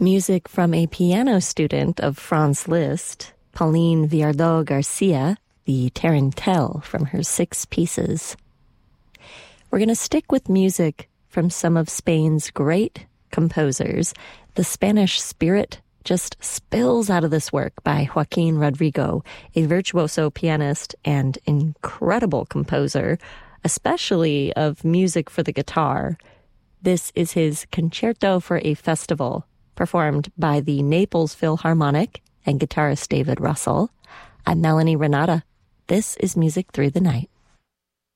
Music from a piano student of Franz Liszt, Pauline Viardot Garcia, the Tarantelle from her 6 pieces. We're going to stick with music from some of Spain's great composers. The Spanish spirit just spills out of this work by Joaquin Rodrigo, a virtuoso pianist and incredible composer, especially of music for the guitar. This is his Concerto for a Festival, performed by the Naples Philharmonic and guitarist David Russell. I'm Melanie Renata. This is Music Through the Night.